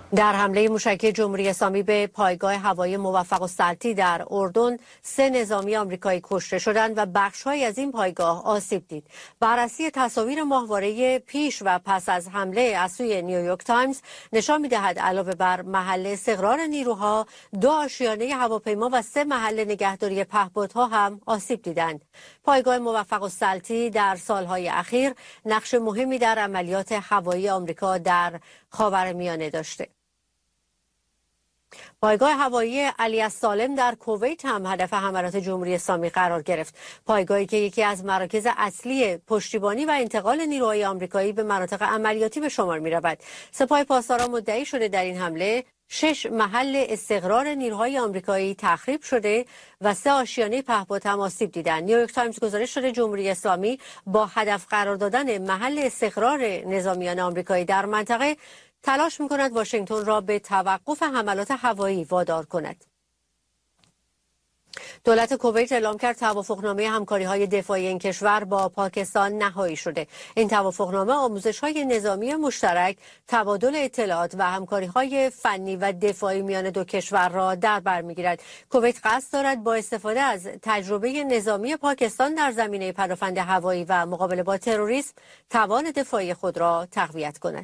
در حمله موشکی جمهوری اسلامی به پایگاه هوایی موفق السلطی در اردن 3 نظامی آمریکایی کشته شدند و بخش‌هایی از این پایگاه آسیب دید. بررسی تصاویر ماهواره پیش و پس از حمله از سوی نیویورک تایمز نشان می‌دهد علاوه بر محل استقرار نیروها، 2 آشیانه هواپیما و 3 محل نگهداری پهپادها هم آسیب دیدند. پایگاه موفق السلطی در سالهای اخیر نقش مهمی در عملیات هوایی آمریکا در خاورمیانه داشته. پایگاه هوایی علی السالم در کویت هم هدف حملات جمهوری اسلامی قرار گرفت. پایگاهی که یکی از مراکز اصلی پشتیبانی و انتقال نیروهای آمریکایی به مناطق عملیاتی به شمار می رود. سپاه پاسداران مدعی شده در این حمله 6 محل استقرار نیروهای آمریکایی تخریب شده و 3 آشیانه پهپاد هم آسیب دیدند. نیویورک تایمز گزارش داده جمهوری اسلامی با هدف قرار دادن محل استقرار نظامیان آمریکایی در منطقه تلاش می‌کند واشنگتن را به توقف حملات هوایی وادار کند. دولت کویت اعلام کرد توافقنامه همکاری‌های دفاعی این کشور با پاکستان نهایی شده. این توافقنامه آموزش‌های نظامی مشترک، تبادل اطلاعات و همکاری‌های فنی و دفاعی میان دو کشور را در بر می‌گیرد. کویت قصد دارد با استفاده از تجربه نظامی پاکستان در زمینه پناهنده هوایی و مقابله با تروریسم، توان دفاعی خود را تقویت کند.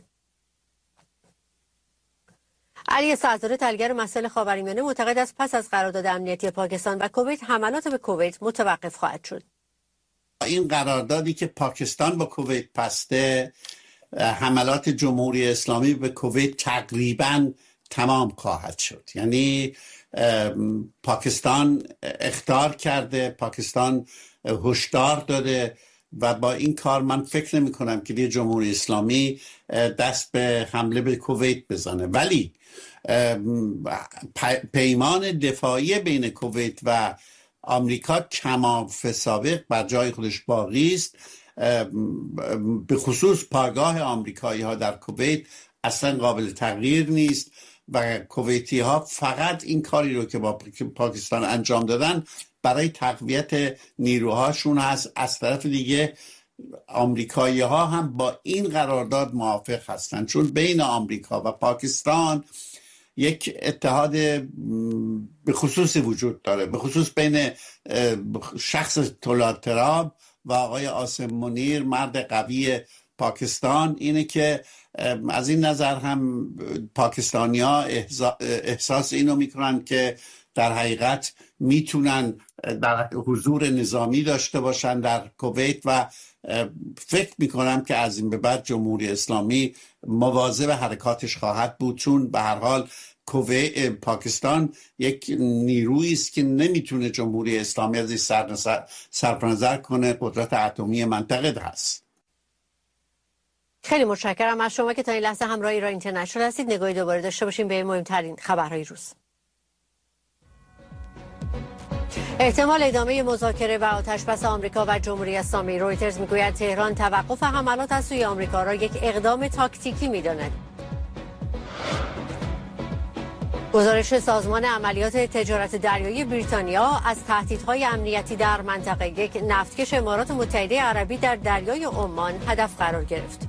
علی صدزاده تحلیلگر مسائل خاورمیانه معتقد است پس از قرارداد امنیتی پاکستان و کویت حملات به کویت متوقف خواهد شد. این قراردادی که پاکستان با کویت بسته، حملات جمهوری اسلامی به کویت تقریباً تمام خواهد شد. یعنی پاکستان اخطار کرده، پاکستان هشدار داده و با این کار من فکر نمی کنم که جمهوری اسلامی دست به حمله به کویت بزنه. ولی پیمان دفاعی بین کویت و آمریکا کما سابق بر جای خودش باقی است. به خصوص پایگاه آمریکایی ها در کویت اصلا قابل تغییر نیست و کویتی ها فقط این کاری رو که با پاکستان انجام دادن برای تقویت نیروهاشون هست. از طرف دیگه آمریکایی ها هم با این قرارداد موافق هستند، چون بین آمریکا و پاکستان یک اتحاد به خصوص وجود داره، به خصوص بین شخص طلات تراب و آقای عاصم منیر، مرد قوی پاکستان. اینه که از این نظر هم پاکستانی ها احساس اینو میکنن که در حقیقت میتونن در حضور نظامی داشته باشن در کویت و فکر میکنم که از این به بعد جمهوری اسلامی مواظب حرکاتش خواهد بود، چون به هر حال پاکستان یک نیرویی است که نمیتونه جمهوری اسلامی ازش صرف نظر کنه. قدرت اتمی منطقه هست. خیلی متشکرم از شما که تا این لحظه همراه ایران اینترنشنال هستید. نگاهی دوباره داشته باشیم به مهمترین خبرهای روز. احتمال ادامه مذاکره و آتشبس آمریکا و جمهوری اسلامی. رویترز میگوید تهران توقف حملات از سوی آمریکا را یک اقدام تاکتیکی میداند. گزارش سازمان عملیات تجارت دریایی بریتانیا از تهدیدهای امنیتی در منطقه، یک نفتکش امارات متحده عربی در دریای عمان هدف قرار گرفت.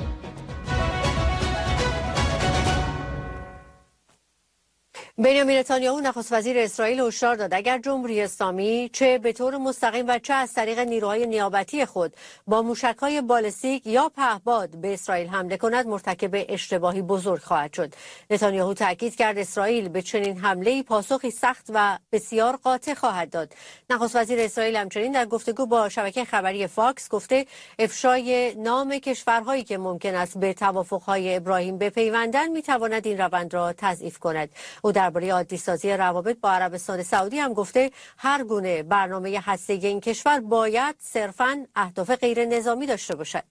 بنیامین نتانیاهو نخست وزیر اسرائیل هشدار داد اگر جمهوری اسلامی چه به طور مستقیم و چه از طریق نیروهای نیابتی خود با موشک‌های بالستیک یا پهپاد به اسرائیل حمله کند، مرتکب اشتباهی بزرگ خواهد شد. نتانیاهو تاکید کرد اسرائیل به چنین حمله‌ای پاسخی سخت و بسیار قاطع خواهد داد. نخست وزیر اسرائیل همچنین در گفتگو با شبکه خبری فاکس گفته افشای نام کشورهایی که ممکن است به توافق‌های ابراهیم بپیوندند می‌تواند این روند را تضعیف کند. او درباره عادی‌سازی روابط با عربستان سعودی هم گفته هر گونه برنامه هسته‌ای این کشور باید صرفاً اهداف غیر نظامی داشته باشد.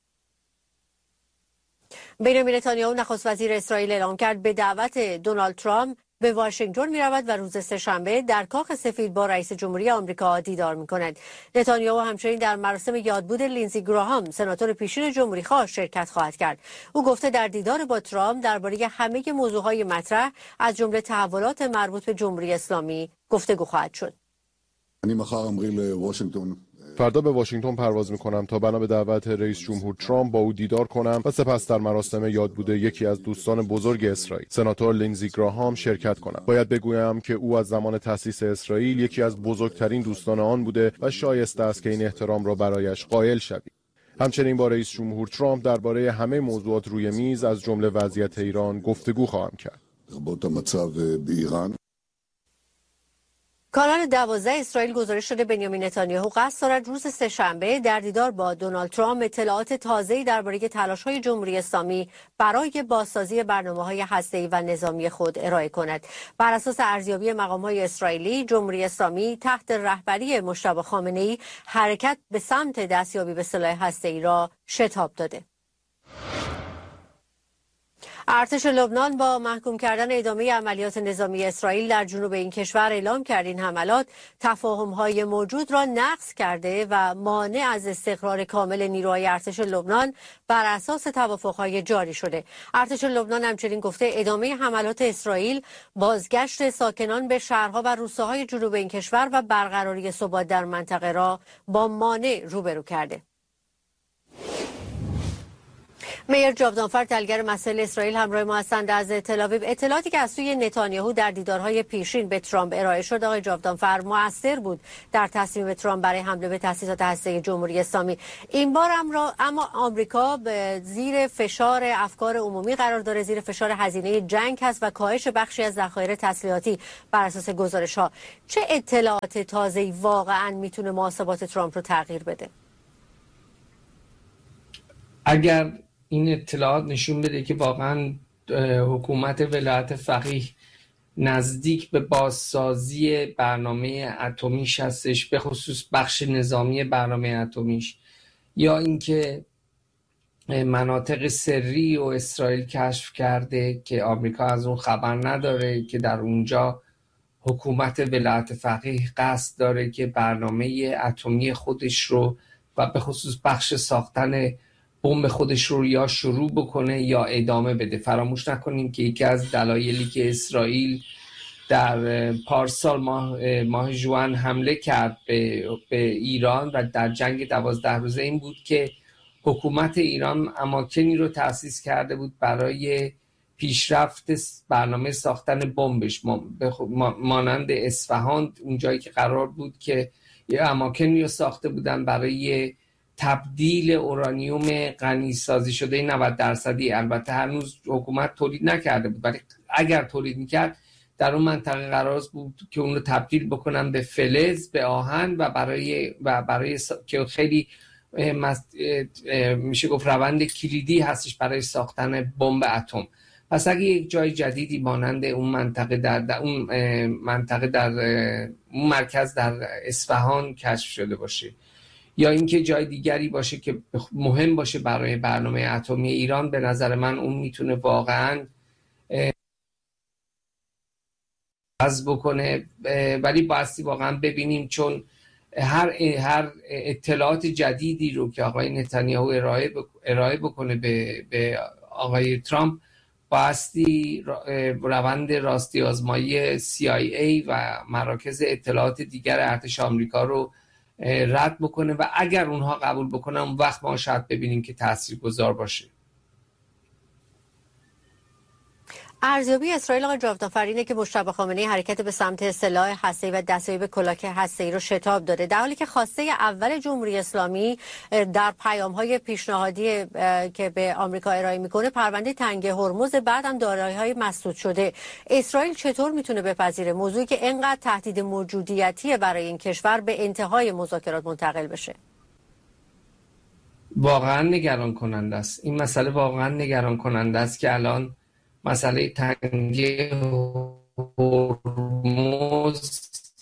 بنیامین نتانیاهو نخست وزیر اسرائیل اعلام کرد به دعوت دونالد ترامپ به واشنگتن می‌رود و روز سه‌شنبه در کاخ سفید با رئیس جمهوری آمریکا دیدار می‌کند. نتانیاهو همچنین در مراسم یادبود لینزی گراهام، سناتور پیشین جمهوری‌خواه، شرکت خواهد کرد. او گفته در دیدار با ترامپ درباره همه موضوعهای مطرح از جمله تحولات مربوط به جمهوری اسلامی گفتگو خواهد شد. אני מחר אמריא לוושינגטון فردا به واشنگتن پرواز میکنم تا بنا به دعوت رئیس جمهور ترامپ با او دیدار کنم و سپس در مراسم یادبود یکی از دوستان بزرگ اسرائیل، سناتور لینزی گراهام، شرکت کنم. باید بگویم که او از زمان تأسیس اسرائیل یکی از بزرگترین دوستان آن بوده و شایسته است که این احترام را برایش قائل شویم. همچنین با رئیس جمهور ترامپ درباره همه موضوعات روی میز از جمله وضعیت ایران گفتگو خواهم کرد. کانال 12 اسرائیل گزارش شده بنیامین نتانیاهو قصد دارد روز سه‌شنبه در دیدار با دونالد ترامپ اطلاعات تازه‌ای درباره تلاش‌های جمهوری اسلامی برای بازسازی برنامه‌های هسته‌ای و نظامی خود ارائه کند. بر اساس ارزیابی مقام‌های اسرائیلی، جمهوری اسلامی تحت رهبری مجتبی خامنه‌ای حرکت به سمت دستیابی به سلاح هسته‌ای را شتاب داده. ارتش لبنان با محکوم کردن ادامه عملیات نظامی اسرائیل در جنوب این کشور اعلام کرد این حملات تفاهم‌های موجود را نقض کرده و مانع از استقرار کامل نیروهای ارتش لبنان بر اساس توافق‌های جاری شده. ارتش لبنان همچنین گفته ادامه حملات اسرائیل بازگشت ساکنان به شهرها و روستاهای جنوب این کشور و برقراری ثبات در منطقه را با مانع روبرو کرده. میر جاودان فرد تحلیلگر مسائل اسرائیل همراه ما هستند از تل‌آویو. اطلاعاتی که از سوی نتانیاهو در دیدارهای پیشین به ترامپ ارائه شد آقای جاودان فرد مؤثر بود در تصمیم ترامپ برای حمله به تأسیسات هسته‌ای جمهوری اسلامی. این بار اما آمریکا به زیر فشار افکار عمومی قرار داره، زیر فشار هزینه جنگ هست و کاهش بخشی از ذخایر تسلیحاتی بر اساس گزارش‌ها. چه اطلاعات تازه‌ای واقعاً میتونه محاسبات ترامپ رو تغییر بده؟ اگر این اطلاعات نشون بده که واقعا حکومت ولایت فقیه نزدیک به بازسازی برنامه اتمیش هستش، به خصوص بخش نظامی برنامه اتمیش، یا اینکه مناطق سری و اسرائیل کشف کرده که آمریکا از اون خبر نداره که در اونجا حکومت ولایت فقیه قصد داره که برنامه اتمی خودش رو و به خصوص بخش ساختن بمب خودش رو یا شروع بکنه یا ادامه بده. فراموش نکنیم که یکی از دلایلی که اسرائیل در پارسال ماه ژوئن حمله کرد به ایران و در جنگ 12 روزه این بود که حکومت ایران اماکنی رو تأسیس کرده بود برای پیشرفت برنامه ساختن بمبش، مانند اصفهان، اونجایی که قرار بود که یه اماکنی رو ساخته بودن برای تبدیل اورانیوم غنی سازی شده 90%. البته هنوز حکومت تولید نکرده بود، ولی اگر تولید میکرد در اون منطقه قرار بود که اون رو تبدیل بکنن به فلز، به آهن و برای که خیلی میشه گفت روند کلیدی هستش برای ساختن بمب اتم. پس اگه یک جای جدیدی مانند اون منطقه در اون مرکز در اصفهان کشف شده باشه، یا اینکه جای دیگری باشه که مهم باشه برای برنامه اتمی ایران، به نظر من اون میتونه واقعاً از بکنه. ولی بایستی واقعاً ببینیم، چون هر اطلاعات جدیدی رو که آقای نتانیاهو ارائه بکنه به آقای ترامپ، بایستی روند راستی آزمایی CIA و مراکز اطلاعات دیگر ارتش آمریکا رو رد بکنه و اگر اونها قبول بکنن اون وقت ما شاید ببینیم که تاثیرگذار باشه. ارزیابی اسرائیل آقای جاودانفر اینه که مجتبی خامنه‌ای حرکت به سمت سلاح هسته‌ای و دستیابی به کلاک هسته‌ای رو شتاب داده، در حالی که خواسته اول جمهوری اسلامی در پیام‌های پیشنهادی که به آمریکا ارائه میکنه پرونده تنگ هرمز، بعد هم دارایی‌های مسدود شده. اسرائیل چطور میتونه بپذیره موضوعی که اینقدر تهدید موجودیتی برای این کشور به انتهای مذاکرات منتقل بشه؟ واقعا نگران کننده است. این مسئله واقعا نگران کننده است که الان مسئله تنگی هرمز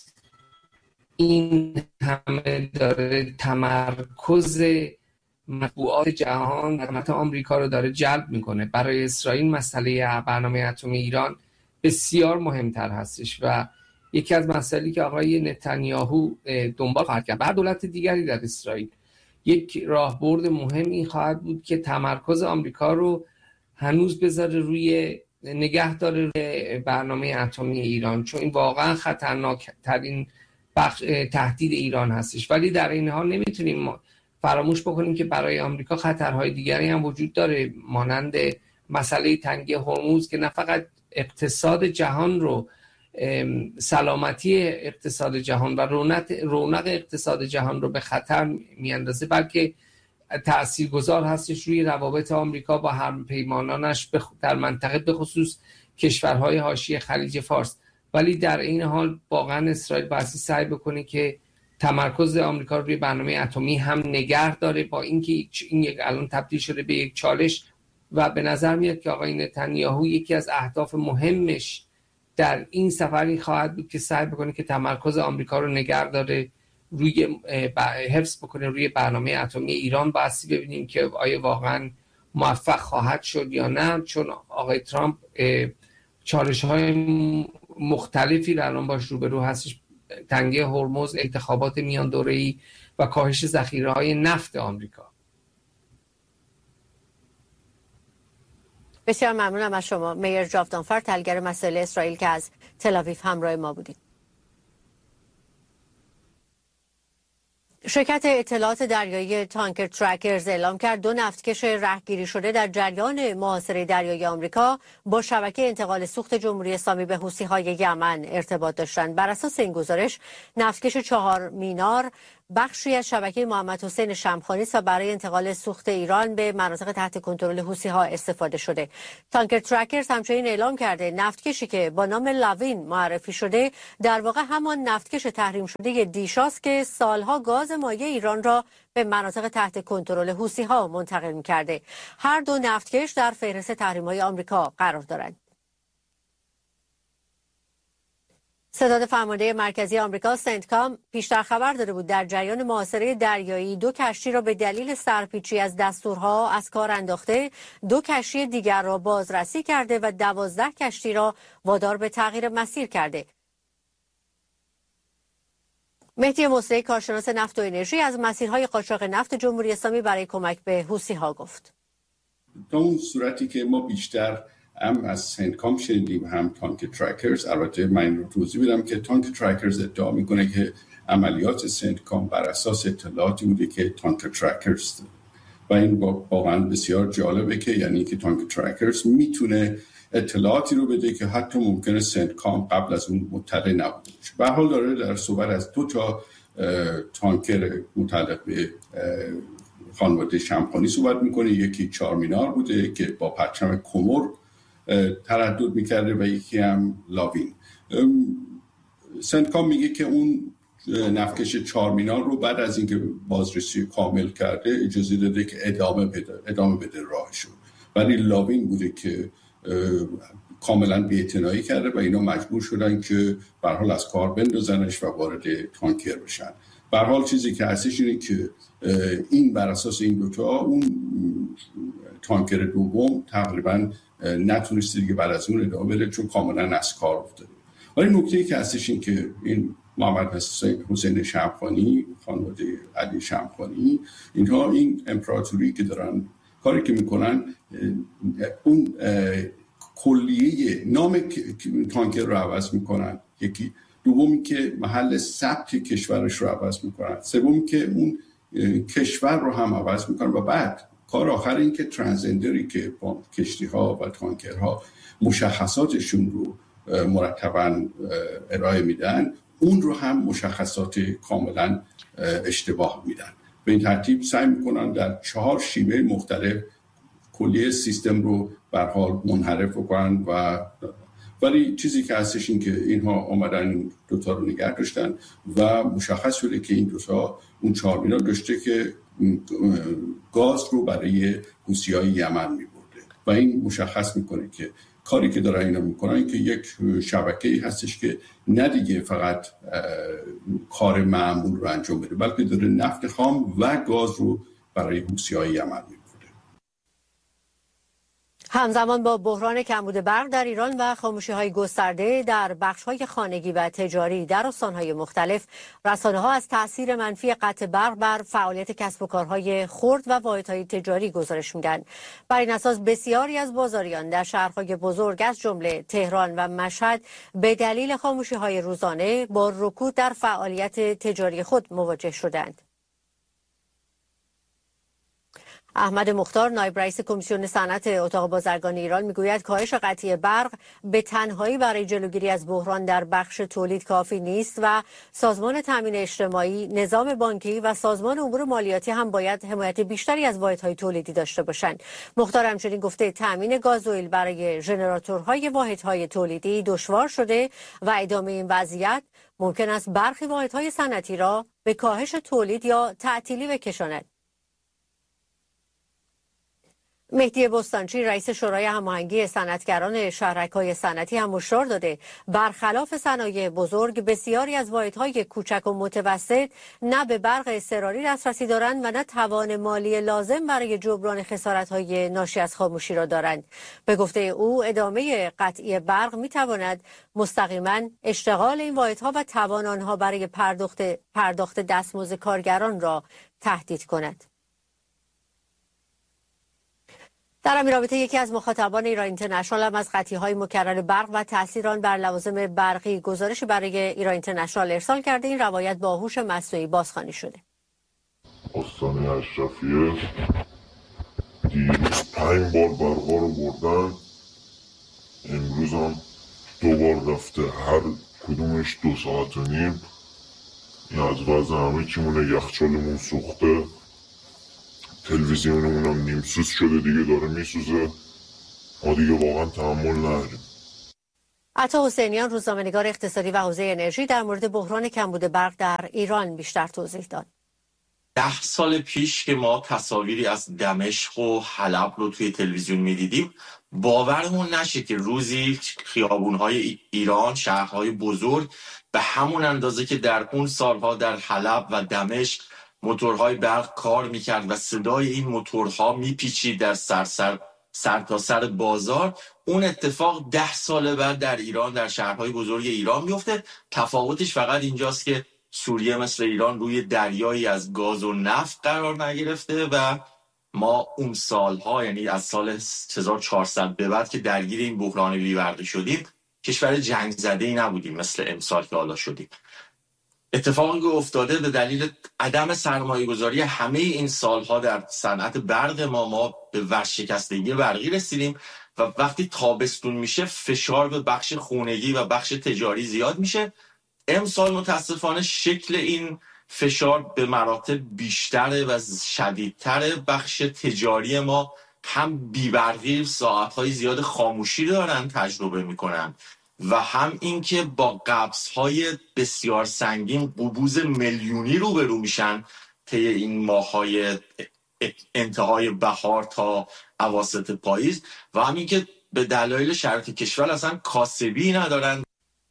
این همه داره تمرکز مطبوعات جهان و حتی آمریکا رو داره جلب میکنه. برای اسرائیل مسئله برنامه اتمی ایران بسیار مهمتر هستش و یکی از مسائلی که آقای نتانیاهو دنبال خواهد کرد، هر دولت دیگری در اسرائیل، یک راهبرد مهم این خواهد بود که تمرکز آمریکا رو هنوز بذاره روی نگه داره روی برنامه اتمی ایران، چون این واقعا خطرناک ترین تهدید ایران هستش. ولی در این حال نمیتونیم فراموش بکنیم که برای آمریکا خطرهای دیگری هم وجود داره، مانند مسئله تنگی هرمز که نه فقط اقتصاد جهان رو، سلامتی اقتصاد جهان و رونق اقتصاد جهان رو به خطر میاندازه، بلکه تاثیرگذار هستش روی روابط آمریکا با همپیمانانش در منطقه، به خصوص کشورهای حاشیه خلیج فارس. ولی در این حال واقعا اسرائیل باید سعی بکنه که تمرکز آمریکا روی برنامه اتمی هم نگه داره، با اینکه این یک الان تبدیل شده به یک چالش و به نظر میاد که آقای نتانیاهو یکی از اهداف مهمش در این سفری خواهد بود که سعی بکنه که تمرکز آمریکا رو نگه داره، روی حفظ بکنه روی برنامه اتمی ایران. بحثی ببینیم که آیا واقعا موفق خواهد شد یا نه، چون آقای ترامپ چالش‌های مختلفی در الان باش روبرو هستش: تنگی هرمز، انتخابات میان دوره‌ای و کاهش ذخیره‌های نفت آمریکا. بسیار ممنونم از شما میر جاودانفر، تحلیلگر مسائل اسرائیل که از تل‌آویو همراه ما بودید. شرکت اطلاعات دریایی تانکر ترکرز اعلام کرد 2 نفتکش رهگیری شده در جریان محاصره دریایی آمریکا با شبکه انتقال سوخت جمهوری اسلامی به حوثی‌های یمن ارتباط داشتند. بر اساس این گزارش نفتکش 4 مینار بخشی از شبکه محمد حسین شمخانی است و برای انتقال سوخت ایران به مناطق تحت کنترل حوثی‌ها استفاده شده. تانکر ترکرز همچنین اعلام کرده نفتکشی که با نام لاوین معرفی شده در واقع همان نفتکش تحریم شده دیشاست که سالها گاز مایع ایران را به مناطق تحت کنترل حوثی‌ها منتقل می‌کرده. هر 2 نفتکش در فهرست تحریم‌های آمریکا قرار دارند. ستاد فرمانده مرکزی آمریکا سنتکام پیشتر خبر داده بود در جریان محاصره دریایی 2 کشتی را به دلیل سرپیچی از دستورها از کار انداخته، 2 کشتی دیگر را بازرسی کرده و 12 کشتی را وادار به تغییر مسیر کرده. مهدی مصری، کارشناس نفت و انرژی، از مسیرهای قاچاق نفت جمهوری اسلامی برای کمک به حوثی‌ها گفت. تا اون صورتی که ما بیشتر هم از سنتکام شنیدیم هم تانک ترکرز، البته من این رو توضیح بدم که تانک ترکرز ادعا میکنه که عملیات سنتکام بر اساس اطلاعاتی بوده که تانک ترکرز و این واقعا بسیار جالبه که یعنی که تانک ترکرز میتونه اطلاعاتی رو بده که حتی ممکنه سنتکام قبل از اون مطلع نبوده باشه. به هر حال داره در صحبت از 2 تانکر متعلق به خانواده شمخانی صحبت میکنه. یکی 4 مینار بوده که با پرچم کومور تردد میکرده و یکی هم لاوین. سنتکام میگه که اون نفتکش 4 مینار رو بعد از اینکه بازرسی کامل کرده اجازه داده که ادامه بده راهشو، ولی لاوین بوده که کاملا بی‌اعتنایی کرده و اینا مجبور شدن که به هر حال از کار بندازنش و وارد تانکر بشن. به هر حال چیزی که هستش اینه که این بر اساس این 2 تا اون تانکر دوم تقریبا نتونسته دیگه بعد از اون ادامه بده چون کاملا از کار افتاده. ولی نکته‌ای که هستش این که این محمد حسین شمخانی، خانواده علی شمخانی، اینها این امپراتوری که دارن کاری که میکنن اون کلیه نام تانکر رو عوض میکنن، یکی دومی که محل ثبت کشورش رو عوض میکنن، سومی که اون کشور رو هم عوض میکنن و بعد کار آخر این که ترانزندری که با کشتی ها و تانکرها مشخصاتشون رو مرتباً ارائه میدن اون رو هم مشخصات کاملا اشتباه میدن. به این ترتیب سعی میکنن در 4 شیوه مختلف کلیه سیستم رو به هر حال منحرف کنن ولی چیزی که هستش این که اینها آمدن 2 تا رو نگه داشتن و مشخص شده که این 2 تا اون 4 مینار داشته که گاز رو برای حوثی‌های یمن می‌برده و این مشخص میکنه که کاری که دارن اینا میکنن که یک شبکه‌ای هستش که نه دیگه فقط کار معمول رو انجام بده بلکه داره نفت خام و گاز رو برای حوثی‌های یمن می‌برده. همزمان با بحران کمبود برق در ایران و خاموشی‌های گسترده در بخش‌های خانگی و تجاری در استان‌های مختلف، رسانه‌ها از تأثیر منفی قطع برق بر فعالیت کسب و کارهای خرد و واحدهای تجاری گزارش میدن. بر این اساس بسیاری از بازاریان در شهرهای بزرگ از جمله تهران و مشهد به دلیل خاموشی‌های روزانه با رکود در فعالیت تجاری خود مواجه شدند. احمد مختار، نایب رئیس کمیسیون صنعت اتاق بازرگانی ایران، میگوید کاهش قطعی برق به تنهایی برای جلوگیری از بحران در بخش تولید کافی نیست و سازمان تامین اجتماعی، نظام بانکی و سازمان امور مالیاتی هم باید حمایت بیشتری از واحدهای تولیدی داشته باشند. مختار همچنین گفته تامین گازوئیل برای ژنراتورهای واحدهای تولیدی دشوار شده و ادامه این وضعیت ممکن است برخی واحدهای صنعتی را به کاهش تولید یا تعطیلی بکشاند. مهدی بستانچی، رئیس شورای هماهنگی صنعتگران شهرک‌های صنعتی، هم هشدار داده برخلاف صنایع بزرگ، بسیاری از واحدهای کوچک و متوسط نه به برق اضطراری دسترسی دارند و نه توان مالی لازم برای جبران خسارت‌های ناشی از خاموشی را دارند. به گفته او، ادامه قطعی برق می‌تواند مستقیما اشتغال این واحدها و توان آنها برای پرداخت دستمزد کارگران را تهدید کند. در همین رابطه یکی از مخاطبان ایران اینترنشنال هم از قطعی‌های مکرر برق و تاثیر آن بر لوازم برقی گزارشی برای ایران اینترنشنال ارسال کرده. این روایت با هوش مصنوعی بازخوانی شده. استان اشرفیه دیروز 5 بار برقا رو بردن، امروز هم 2 بار رفته، هر کدومش 2 ساعت و نیم. این از وضع همه چیمونه، یخچالمون سوخته، تلویزیونمون هم نیم سوز شده دیگه، داره میسوزه، ما دیگه واقعا تحمل نداریم. عطا حسینیان، روزنامه‌نگار اقتصادی و حوزه انرژی، در مورد بحران کمبود برق در ایران بیشتر توضیح داد. 10 سال پیش که ما تصاویری از دمشق و حلب رو توی تلویزیون میدیدیم، باورمون نشه که روزی خیابون‌های ایران، شهرهای بزرگ، به همون اندازه که در اون سالها در حلب و دمشق موتورهای برق کار میکرد و صدای این موتورها میپیچید در سر بازار، اون اتفاق 10 سال بعد در ایران، در شهرهای بزرگ ایران میفته. تفاوتش فقط اینجاست که سوریه مثل ایران روی دریایی از گاز و نفت قرار نگرفته و ما اون سالها، یعنی از سال 1400 به بعد که درگیر این بحران بی‌برقی شدیم، کشور جنگ زده‌ای نبودیم مثل امسال که حالا شدیم. اتفاقی که افتاده به دلیل عدم سرمایه‌گذاری همه این سالها در صنعت برق ما به ورشکستگی برقی رسیدیم و وقتی تابستون میشه فشار به بخش خونگی و بخش تجاری زیاد میشه. امسال متاسفانه شکل این فشار به مراتب بیشتره و شدیدتره. بخش تجاری ما هم بی‌برقی، ساعت‌های زیاد خاموشی دارن تجربه میکنن و هم اینکه با قبض‌های بسیار سنگین، قبوز میلیونی روبرو میشن طی این ماه‌های انتهای بهار تا اواسط پاییز و هم اینکه به دلایل شرایط کشور اصلا کاسبی ندارن.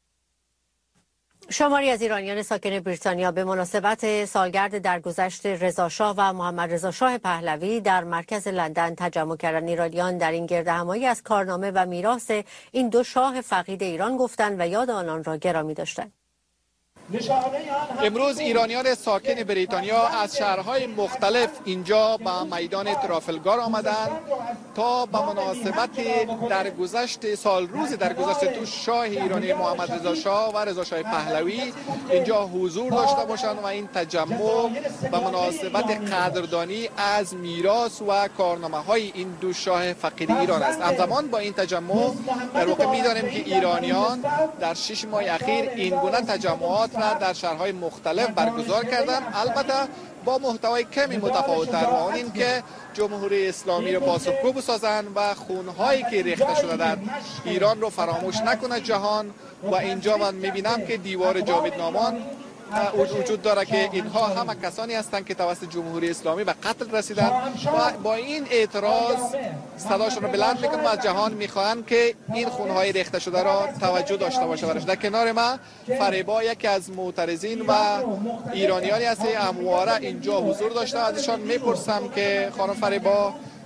شماری از ایرانیان ساکن بریتانیا به مناسبت سالگرد درگذشت رضاشاه و محمد رضا شاه پهلوی در مرکز لندن تجمع کردند. ایرانیان در این گردهمایی از کارنامه و میراث این دو شاه فقید ایران گفتند و یاد آنان را گرامی داشتند. امروز ایرانیان ساکن بریتانیا از شهرهای مختلف اینجا به میدان ترافلگار آمدند تا به مناسبت درگذشت سالروز درگذشت دو شاه ایرانی محمد رضا شاه و رضا شاه پهلوی اینجا حضور داشته باشند و این تجمع به مناسبت قدردانی از میراث و کارنامه‌های این دو شاه فقید ایران است. همزمان با این تجمع در واقع می‌دانیم که ایرانیان در 6 ماه اخیر این گونه تجمعات را در شهرهای مختلف برگزار کردند، البته با محتوای کمی متفاوت‌تر، و آن این که جمهوری اسلامی را پاسخگو بسازند و خونهایی که ریخته شده در ایران رو فراموش نکنه جهان. و اینجا من می‌بینم که دیوار جاویدنامان وجود داره که اینها همه کسانی هستند که توسط جمهوری اسلامی به قتل رسیدند و با این اعتراض صداشون رو بلند میکنن و از جهان میخواهند که این خونهای ریخته شده را توجه داشته باشه برش. در کنار ما فریبا یکی از معترضین و ایرانیانی هست، همواره اینجا حضور داشته. ازشان میپرسم که خانم فریبا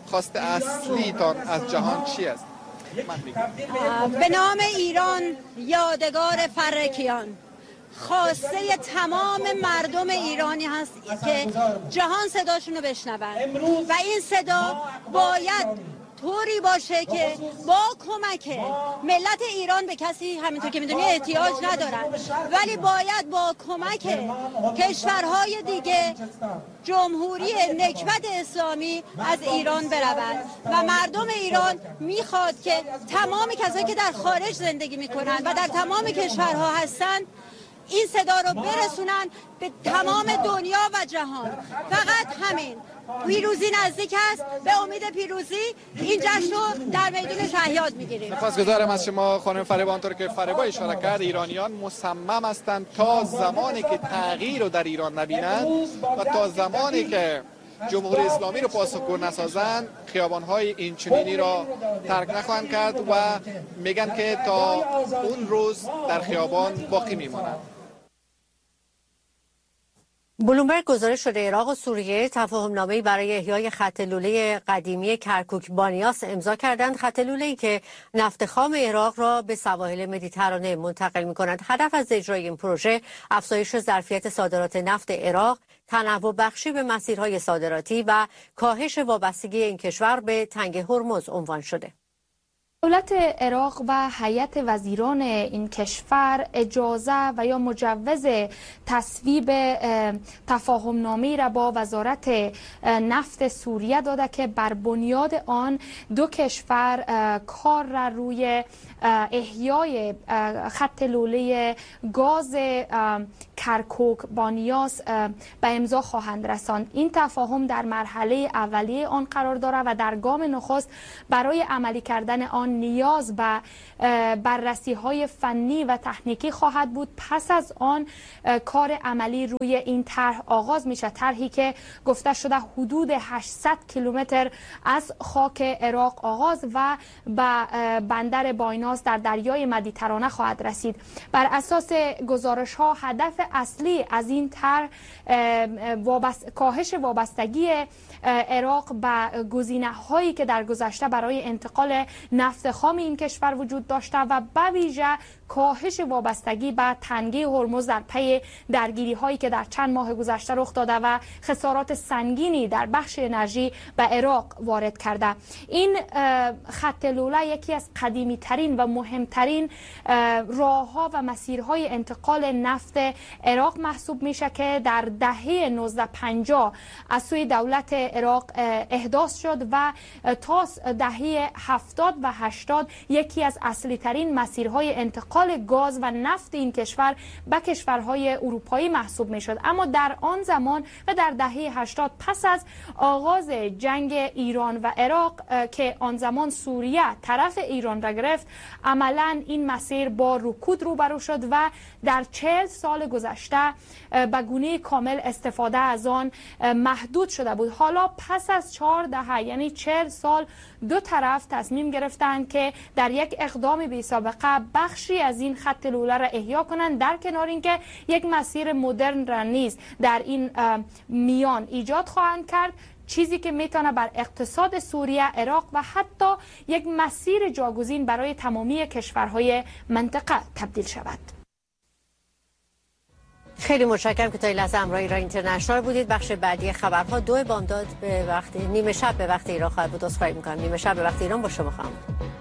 خواست اصلیتان از جهان چی است؟ به نام ایران یادگار فرکیان، خواسته تمام مردم ایرانی هست که جهان صداشونو بشنون و این صدا باید طوری باشه که با کمک ملت ایران به کسی همینطور که میدونی احتیاج ندارن، ولی باید با کمک کشورهای دیگه جمهوری نکبت اسلامی از ایران برود و مردم ایران میخواد که تمام کسایی که در خارج زندگی میکنن و در تمام کشورها هستن این صدا رو برسونن به تمام دنیا و جهان. فقط همین. پیروزی نزدیک است. به امید پیروزی این جشن رو در میدون شهیاد میگیریم. سپاسگزارم از شما خانم فریبا. آنطور که فریبا اشاره کرد ایرانیان مصمم هستند تا زمانی که تغییر رو در ایران نبینند و تا زمانی که جمهوری اسلامی رو پاسخگو نسازند خیابان‌های اینچنینی را ترک نخواهند کرد و میگن که تا اون روز در خیابان باقی میمانند. بلومبرگ گزارش شده عراق و سوریه تفاهم‌نامه‌ای برای احیای خط لوله قدیمی کرکوک بانیاس امضا کردند. خط لوله‌ای که نفت خام عراق را به سواحل مدیترانه منتقل می‌کند. هدف از اجرای این پروژه افزایش ظرفیت صادرات نفت عراق، تنوع بخشی به مسیرهای صادراتی و کاهش وابستگی این کشور به تنگ هرمز عنوان شده. دولت عراق و هیئت وزیران این کشور اجازه و یا مجوز تصویب تفاهم‌نامه‌ای را با وزارت نفت سوریه داده که بر بنیاد آن دو کشور کار را روی احیای خط لوله گاز کرکوک بانیاس به امضا خواهند رساند. این تفاهم در مرحله اولیه آن قرار دارد و در گام نخست برای عملی کردن آن نیاز به بررسی‌های فنی و تکنیکی خواهد بود. پس از آن کار عملی روی این طرح آغاز میشه، طرحی که گفته شده حدود 800 کیلومتر از خاک عراق آغاز و به بندر بانیاس در دریای مدیترانه خواهد رسید. بر اساس گزارش‌ها هدف اصلی از این طرح کاهش وابستگی عراق به گزینه‌هایی که در گذشته برای انتقال نفت خام این کشور وجود داشته و به ویژه کاهش وابستگی به تنگه هرمز در پی درگیری‌هایی که در چند ماه گذشته رخ داده و خسارات سنگینی در بخش انرژی به عراق وارد کرده. این خط لوله یکی از قدیمی‌ترین و مهمترین راه‌ها و مسیرهای انتقال نفت عراق محسوب میشه که در دهه 1950 از سوی دولت عراق احداث شد و تا دهه 70 و 80 یکی از اصلی ترین مسیرهای انتقال گاز و نفت این کشور به کشورهای اروپایی محسوب می شد. اما در آن زمان و در دهه 80 پس از آغاز جنگ ایران و عراق که آن زمان سوریه طرف ایران را گرفت، عملا این مسیر با رکود روبرو شد و در 40 سال گذشته به گونه کامل استفاده از آن محدود شده بود. حالا پس از 4 دهه یعنی 40 سال دو طرف تصمیم گرفتند که در یک اقدام بی سابقه بخشی از این خط لوله را احیا کنند، در کنار اینکه یک مسیر مدرن را نیز در این میان ایجاد خواهند کرد، چیزی که میتونه بر اقتصاد سوریه، عراق و حتی یک مسیر جاگزین برای تمامی کشورهای منطقه تبدیل شود. خیلی متشکرم که تا این لحظه همراه ایران اینترنشنال بودید. بخش بعدی خبرها 2 بامداد به وقت نیمه شب به وقت ایران خواهد بود. عذرخواهی می‌کنم، نیمه شب به وقت ایران با شما خواهم بود.